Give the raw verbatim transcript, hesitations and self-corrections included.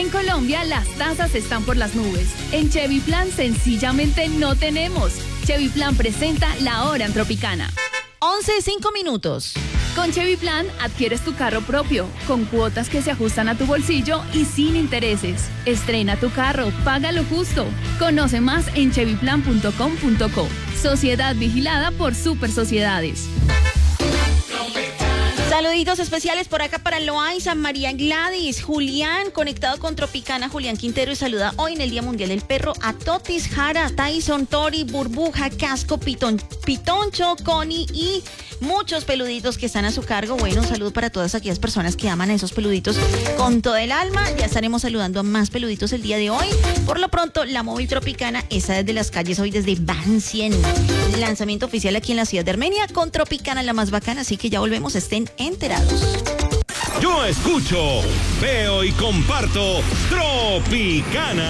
En Colombia las tasas están por las nubes. En Chevy Plan sencillamente no tenemos. Chevy Plan presenta La Hora en Tropicana. once, cinco minutos. Con Chevy Plan adquieres tu carro propio, con cuotas que se ajustan a tu bolsillo y sin intereses. Estrena tu carro, págalo justo. Conoce más en chevy plan punto com punto co. Sociedad vigilada por Super Sociedades. Saluditos especiales por acá para Loaiza, María Gladys, Julián, conectado con Tropicana, Julián Quintero, y saluda hoy en el Día Mundial del Perro a Totis, Jara, Tyson, Tori, Burbuja, Casco, Pitón, Pitoncho, Connie y muchos peluditos que están a su cargo. Bueno, un saludo para todas aquellas personas que aman a esos peluditos con todo el alma. Ya estaremos saludando a más peluditos el día de hoy. Por lo pronto, la móvil Tropicana está desde las calles hoy desde Van cien. Lanzamiento oficial aquí en la ciudad de Armenia con Tropicana, la más bacana, así que ya volvemos, estén enterados. Yo escucho, veo y comparto Tropicana.